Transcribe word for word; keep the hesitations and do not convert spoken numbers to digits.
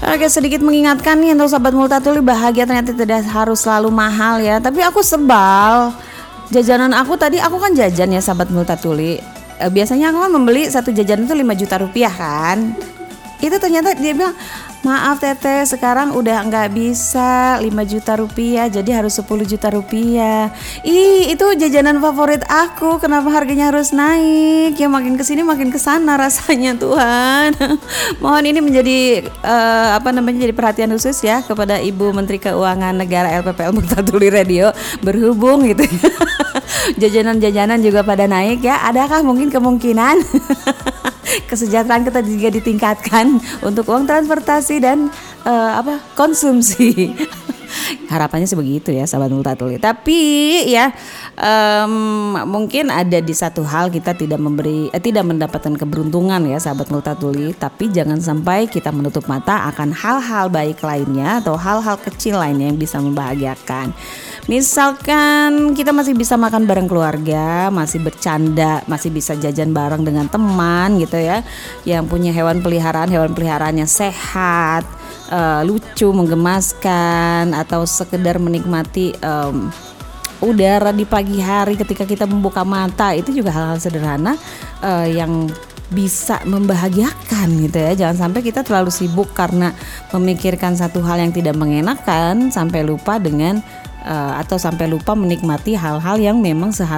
Oke, sedikit mengingatkan nih untuk sahabat Multatuli, bahagia ternyata tidak harus selalu mahal ya. Tapi aku sebal, jajanan aku tadi, aku kan jajan ya sahabat Multatuli. E, biasanya aku kan membeli satu jajanan itu lima juta rupiah kan. Itu ternyata dia bilang, maaf teteh, sekarang udah nggak bisa lima juta rupiah, jadi harus sepuluh juta rupiah. Ih, itu jajanan favorit aku, kenapa harganya harus naik? Ya makin kesini makin kesana rasanya Tuhan. Mohon ini menjadi uh, apa namanya jadi perhatian khusus ya kepada Ibu Menteri Keuangan Negara L P P L Multatuli Radio, berhubung gitu ya. Jajanan-jajanan juga pada naik ya. Adakah mungkin kemungkinan kesejahteraan kita juga ditingkatkan untuk uang transportasi dan uh, apa konsumsi. Harapannya sebegitu ya sahabat Multatuli. Tapi ya um, mungkin ada di satu hal kita tidak memberi eh, tidak mendapatkan keberuntungan ya sahabat Multatuli. Tapi jangan sampai kita menutup mata akan hal-hal baik lainnya atau hal-hal kecil lainnya yang bisa membahagiakan. Misalkan kita masih bisa makan bareng keluarga, masih bercanda, masih bisa jajan bareng dengan teman gitu ya, yang punya hewan peliharaan, hewan peliharaannya sehat, uh, lucu, menggemaskan, atau sekedar menikmati um, udara di pagi hari ketika kita membuka mata. Itu juga hal-hal sederhana uh, yang bisa membahagiakan gitu ya. Jangan sampai kita terlalu sibuk karena memikirkan satu hal yang tidak mengenakan sampai lupa dengan Uh, atau sampai lupa menikmati hal-hal yang memang seharusnya